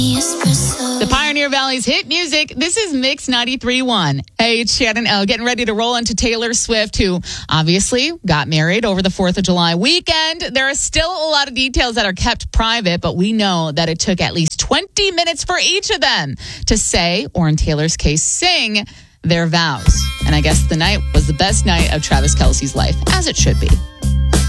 The Pioneer Valley's hit music. This is Mix 93.1. Hey, it's Shannon L. Getting ready to roll into Taylor Swift, who obviously got married over the 4th of July weekend. There are still a lot of details that are kept private, but we know that it took at least 20 minutes for each of them to say, or in Taylor's case, sing their vows. And I guess the night was the best night of Travis Kelce's life, as it should be.